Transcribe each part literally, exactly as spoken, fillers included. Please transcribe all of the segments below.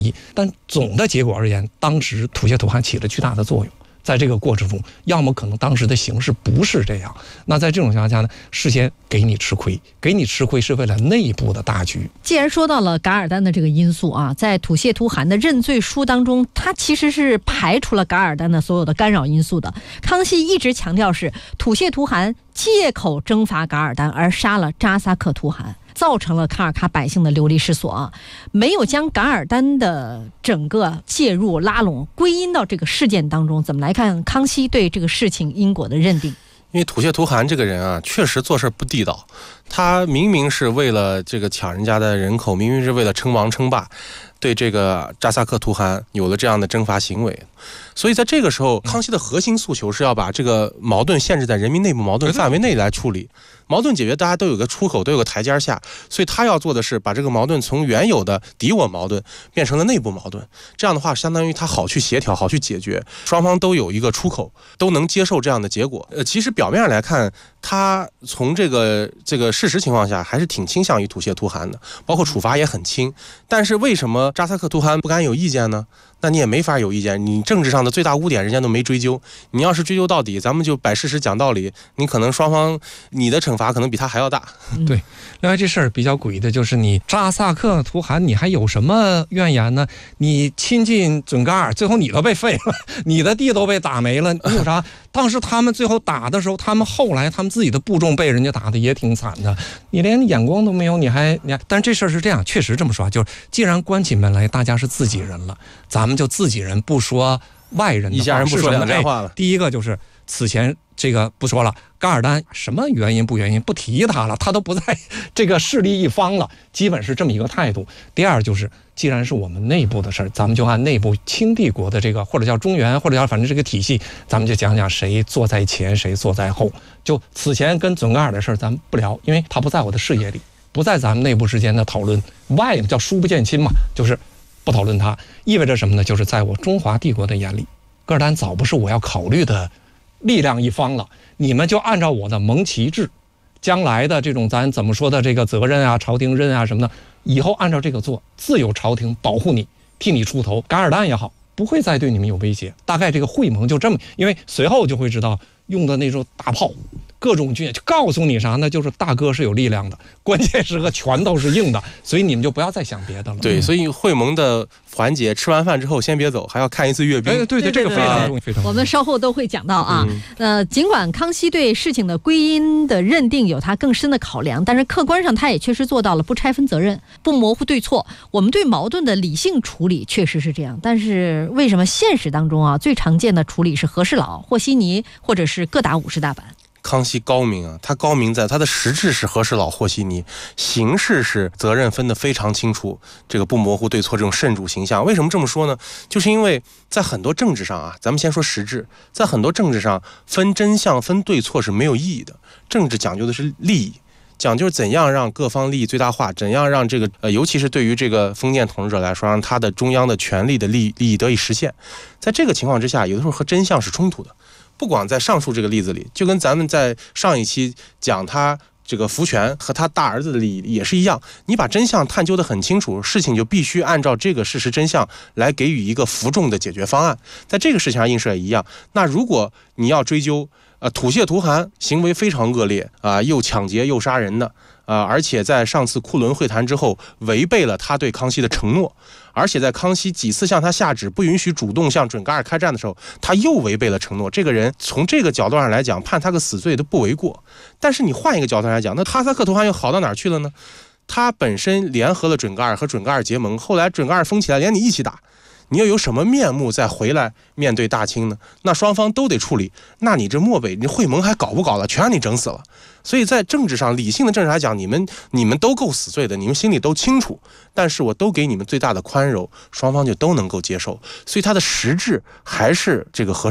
但总的结果而言，当时吐血吐汗起了巨大的作用。在这个过程中，要么可能当时的形势不是这样，那在这种情况下呢，事先给你吃亏，给你吃亏是为了内部的大局。 既然说到了噶尔丹的这个因素啊，在吐血吐汗的认罪书当中，他其实是排除了噶尔丹的所有的干扰因素的。康熙一直强调是吐血吐汗借口征伐噶尔丹而杀了扎萨克图汗，造成了卡尔喀百姓的流离失所啊，没有将噶尔丹的整个介入拉拢归因到这个事件当中。怎么来看康熙对这个事情因果的认定？ 因为吐血图汗这个人啊，确实做事不地道，他明明是为了这个抢人家的人口，明明是为了称王称霸，对这个扎萨克图汗有了这样的征伐行为。所以在这个时候，康熙的核心诉求是要把这个矛盾限制在人民内部矛盾范围内来处理，矛盾解决大家都有个出口，都有个台阶下，所以他要做的是把这个矛盾从原有的敌我矛盾变成了内部矛盾，这样的话相当于他好去协调，好去解决，双方都有一个出口，都能接受这样的结果。呃，其实表面上来看，他从这个这个事实情况下还是挺倾向于吐血图汗的，包括处罚也很轻。但是为什么扎萨克图汗不敢有意见呢？那你也没法有意见，你政治上的最大污点人家都没追究，你要是追究到底，咱们就摆事实讲道理，你可能双方你的惩罚可能比他还要大。 对，另外这事儿比较诡异的就是你扎萨克图汗你还有什么怨言呢？你亲近准噶尔，最后你都被废了，你的地都被打没了，你有啥？当时他们最后打的时候，他们后来他们自己的部众被人家打的也挺惨的，你连眼光都没有，你还你还但是这事儿是这样，确实这么说，就是既然关起门来大家是自己人了，咱们就自己人不说外人的话， 一家人不说两家话了。 第一个就是此前这个不说了，噶尔丹什么原因不原因不提他了，他都不在这个势力一方了，基本是这么一个态度。第二就是既然是我们内部的事儿，咱们就按内部清帝国的这个或者叫中原或者叫反正这个体系，咱们就讲讲谁坐在前谁坐在后。就此前跟准噶尔的事儿咱们不聊，因为他不在我的视野里，不在咱们内部之间的讨论，外叫疏不见亲嘛，就是不讨论它。意味着什么呢？就是在我中华帝国的眼里，噶尔丹早不是我要考虑的力量一方了，你们就按照我的蒙旗制，将来的这种咱怎么说的这个责任啊、朝廷任啊什么的，以后按照这个做，自有朝廷保护你，替你出头。噶尔丹也好，不会再对你们有威胁。大概这个会盟就这么，因为随后就会知道用的那种大炮。各种军就告诉你啥呢？就是大哥是有力量的，关键时刻拳头是硬的，所以你们就不要再想别的了。 对，所以会盟的环节，吃完饭之后先别走，还要看一次阅兵。 哎，对对，这个非常重要，非常重要。 我们稍后都会讲到啊。嗯、呃，尽管康熙对事情的归因的认定有他更深的考量，但是客观上他也确实做到了不拆分责任，不模糊对错。我们对矛盾的理性处理确实是这样，但是为什么现实当中啊，最常见的处理是和事佬、和稀泥，或者是各打五十大板？ 康熙高明啊，他高明在他的实质是和事佬和稀泥，形式是责任分得非常清楚，这个不模糊对错，这种慎主形象。为什么这么说呢？就是因为在很多政治上啊，咱们先说实质，在很多政治上分真相分对错是没有意义的，政治讲究的是利益，讲究怎样让各方利益最大化，怎样让这个呃，尤其是对于这个封建统治者来说，让他的中央的权力的利益利益得以实现。在这个情况之下，有的时候和真相是冲突的。不光在上述这个例子里，就跟咱们在上一期讲他这个福全和他大儿子的利益也是一样，你把真相探究得很清楚，事情就必须按照这个事实真相来给予一个服众的解决方案。在这个事情上映射也一样，那如果你要追究呃，吐血图汗行为非常恶劣啊、呃，又抢劫又杀人的啊、呃，而且在上次库伦会谈之后违背了他对康熙的承诺，而且在康熙几次向他下旨不允许主动向准噶尔开战的时候，他又违背了承诺。这个人从这个角度上来讲，判他个死罪都不为过。但是你换一个角度来讲，那哈萨克图汗又好到哪儿去了呢？他本身联合了准噶尔和准噶尔结盟，后来准噶尔疯起来连你一起打，你又有什么面目再回来面对大清呢？那双方都得处理，那你这漠北你会盟还搞不搞了？全让你整死了。所以在政治上，理性的政治来讲，你们你们都够死罪的，你们心里都清楚，但是我都给你们最大的宽容，双方就都能够接受。所以他的实质还是这个和事佬。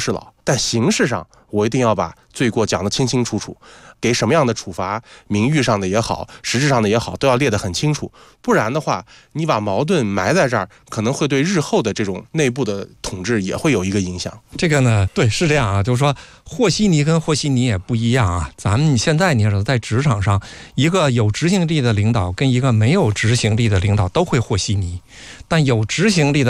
但形式上我一定要把罪过讲得清清楚楚，给什么样的处罚，名誉上的也好，实质上的也好，都要列得很清楚。不然的话，你把矛盾埋在这儿，可能会对日后的这种内部的统治也会有一个影响。 这个呢，对，是这样啊，就是说和稀泥跟和稀泥也不一样啊。咱们现在你说在职场上，一个有执行力的领导跟一个没有执行力的领导都会和稀泥，但有执行力的